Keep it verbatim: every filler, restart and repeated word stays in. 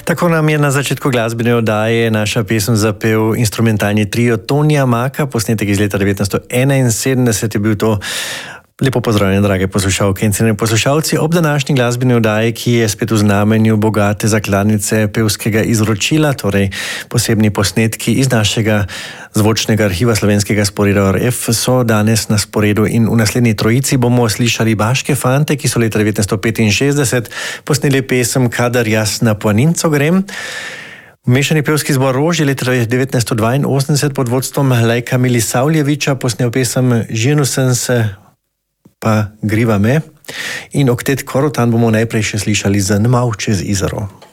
Tako nam je na začetku glasbene oddaje naša pesem zapel instrumentalni trio Tonija Maka, posnetek iz leta devetnajststo enainsedemdeset je bil to. Lepo pozdravljeni, drage poslušalke in cenjeni poslušalci, ob današnji glasbeni oddaji, ki je spet v znamenju bogate zakladnice pevskega izročila, torej posebni posnetki iz našega zvočnega arhiva slovenskega sporeda R F, so danes na sporedu in v naslednji trojici bomo slišali Baške fante, ki so leta devetnajststo petinšestdeset posneli pesem Kadar jaz na planinco grem. Mešani pevski zbor Rož je leta devetnajststo dvainosemdeset pod vodstvom Lejka Milisavljeviča posnel pesem Ženu sem se pa griva me in oktet Korotan bomo najprej še slišali z Nmav čez Izero.